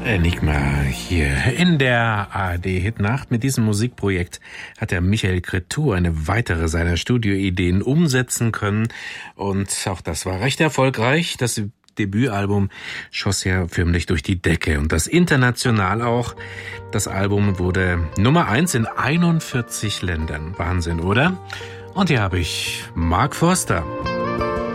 Enigma hier in der ARD-Hitnacht. Mit diesem Musikprojekt hat der Michael Cretu eine weitere seiner Studioideen umsetzen können. Und auch das war recht erfolgreich. Das Debütalbum schoss ja förmlich durch die Decke. Und das international auch. Das Album wurde Nummer 1 in 41 Ländern. Wahnsinn, oder? Und hier habe ich Mark Forster.